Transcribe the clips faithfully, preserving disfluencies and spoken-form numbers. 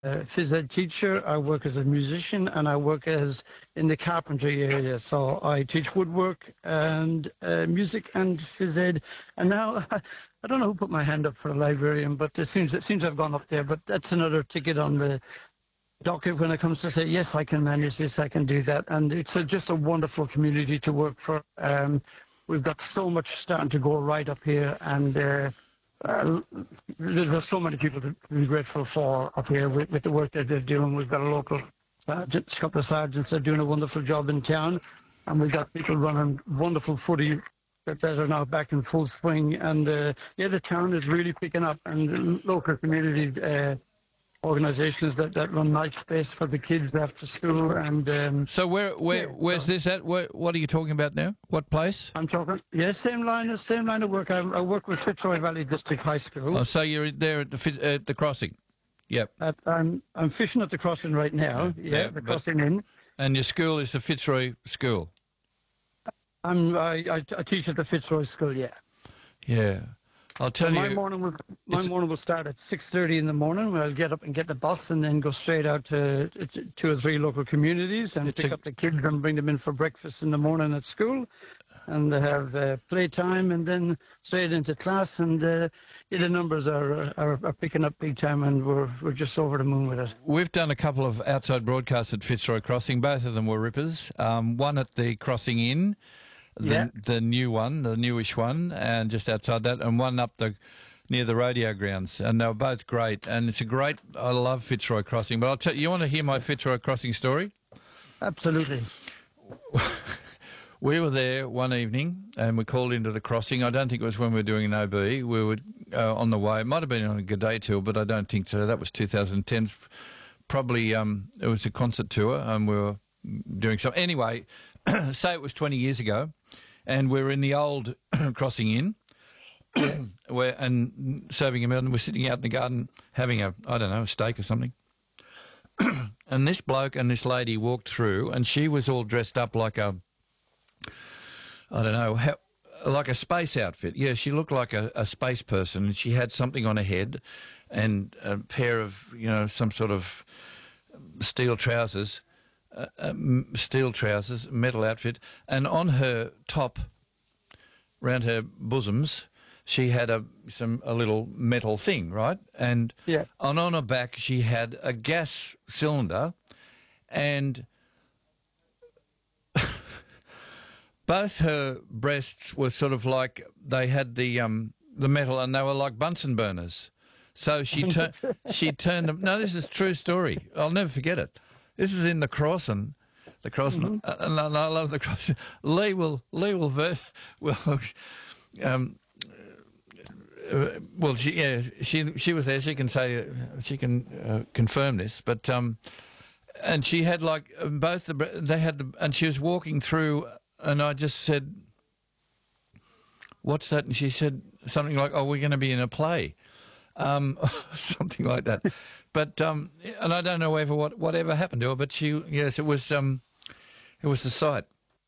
a phys ed teacher. I work as a musician, and I work as in the carpentry area. So I teach woodwork and uh, music and phys ed. And now I don't know who put my hand up for a librarian, but it seems it seems I've gone up there. But that's another ticket on the docket when it comes to say, yes, I can manage this, I can do that. And it's a, just a wonderful community to work for. Um, we've got so much starting to go right up here, and uh, uh, there's so many people to be grateful for up here with, with the work that they're doing. We've got a local sergeant, a couple of sergeants that are doing a wonderful job in town, and we've got people running wonderful footy that, that are now back in full swing. And uh, yeah, the town is really picking up, and the local community uh, organisations that, that run night space for the kids after school. And um, so where where yeah, where's so this at? Where, what are you talking about now? What place? I'm talking, yeah, same line as same line of work. I, I work with Fitzroy Valley District High School. Oh, so you're there at the Fitz- at the crossing? Yep. At, I'm I'm fishing at the crossing right now. Yeah, Yeah, yeah, the but- crossing in. And your school is the Fitzroy School? I'm I, I, I teach at the Fitzroy School. Yeah. Yeah. I'll tell So my you... morning will my it's- morning will start at six thirty in the morning, where I'll get up and get the bus and then go straight out to, to two or three local communities and It's pick a- up the kids and bring them in for breakfast in the morning at school, and they have uh, playtime and then straight into class. And uh, yeah, the numbers are, are are picking up big time, and we're we're just over the moon with it. We've done a couple of outside broadcasts at Fitzroy Crossing. Both of them were rippers. Um, one at the Crossing Inn, the, Yeah. the new one, the newish one, and just outside that, and one up the near the rodeo grounds. And they were both great. And it's a great, I love Fitzroy Crossing. But I'll tell you, you want to hear my Fitzroy Crossing story? Absolutely. We were there one evening and we called into the crossing. I don't think it was when we were doing an O B. We were uh, on the way. It might have been on a G'day tour, but I don't think so. That was two thousand ten. Probably um, it was a concert tour and we were doing something. Anyway, say it was twenty years ago, and we were in the old Crossing Inn where, and serving a meal, and we're sitting out in the garden having a, I don't know, a steak or something. And this bloke and this lady walked through, and she was all dressed up like a, I don't know, how, like a space outfit. Yeah, she looked like a, a space person, and she had something on her head and a pair of, you know, some sort of steel trousers, uh, um, steel trousers, metal outfit. And on her top, round her bosoms, she had a some a little metal thing, right? And Yeah. on, on her back, she had a gas cylinder, and both her breasts were sort of like they had the um the metal, and they were like Bunsen burners. So she turned she turned them. No, this is a true story. I'll never forget it. This is in the Crossan, the Crossan, Mm-hmm. and, and I love the Crossan. Lee will Lee will ver- will um. Uh, well, she yeah she she was there. She can say uh, she can uh, confirm this, but um, and she had like um, both the they had the and she was walking through, and I just said, "What's that?" And she said something like, "Oh, we're going to be in a play," um, something like that. But um, and I don't know ever what whatever happened to her, but she yes, it was um, it was the sight.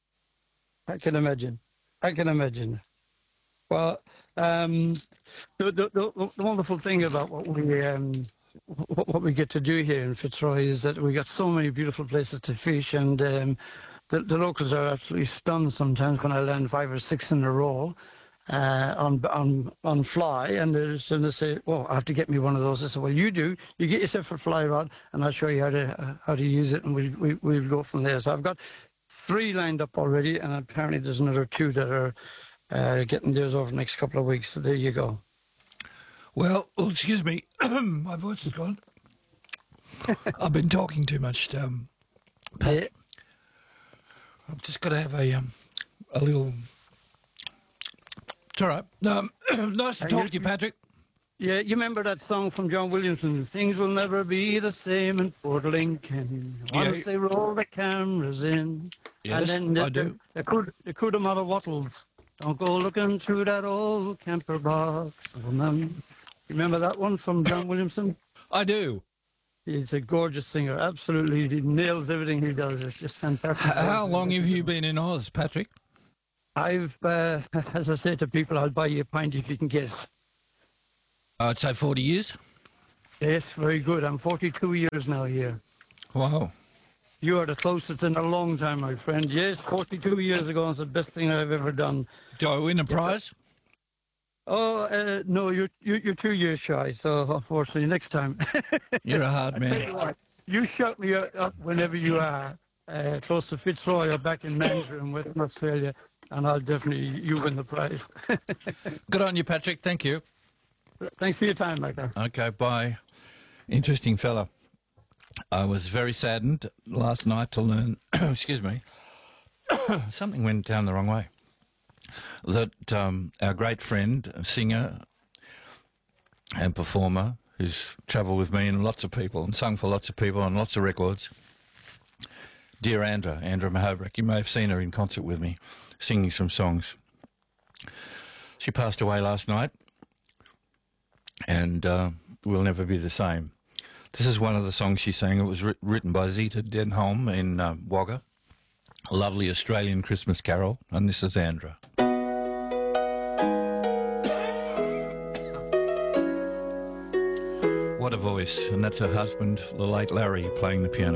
I can imagine. I can imagine. Well, um, the, the, the, the wonderful thing about what we um, what, what we get to do here in Fitzroy is that we got so many beautiful places to fish, and um, the, the locals are absolutely stunned sometimes when I land five or six in a row uh, on on on fly, and they're just and they say, "Well, I have to get me one of those." I said, "Well, you do. You get yourself a fly rod, and I'll show you how to uh, how to use it, and we we we'll go from there." So I've got three lined up already, and apparently there's another two that are. Uh, getting theirs over the next couple of weeks. So there you go. Well, oh, excuse me, my voice is gone. I've been talking too much. Um, Yeah. I've just got to have a um, a little. It's all right. Um, nice to Are talk you- to you, Patrick. Yeah, you remember that song from John Williamson, "Things Will Never Be the Same in Port Lincoln, once Yeah. they roll the cameras in." Yes, and then the, I do. The, the, Cud- the Cudamata Wattles, "Don't go looking through that old camper box, woman." Remember that one from John Williamson? I do. He's a gorgeous singer. Absolutely, he nails everything he does. It's just fantastic. H- How long have you been in Oz, Patrick? I've, uh, as I say to people, I'll buy you a pint if you can guess. I'd say forty years. Yes, very good. I'm forty-two years now here. Wow. You are the closest in a long time, my friend. Yes, forty-two years ago is the best thing I've ever done. Do I win a prize? Oh, uh, no, you're, you're you're two years shy, so unfortunately, next time. You're a hard I tell man. you what, you shout me up whenever you are uh, close to Fitzroy or back in Mandurah in Western Australia, and I'll definitely, you win the prize. Good on you, Patrick. Thank you. Thanks for your time, Michael. Okay, bye. Interesting fella. I was very saddened last night to learn, excuse me, something went down the wrong way. That um, our great friend, singer and performer, who's travelled with me and lots of people and sung for lots of people on lots of records, dear Andra, Andra Mahobrick, you may have seen her in concert with me, singing some songs. She passed away last night, and uh, will never be the same. This is one of the songs she sang. It was ri- written by Zita Denholm in uh, Wagga, a lovely Australian Christmas carol, and this is Andra. What a voice, and that's her husband, the late Larry, playing the piano.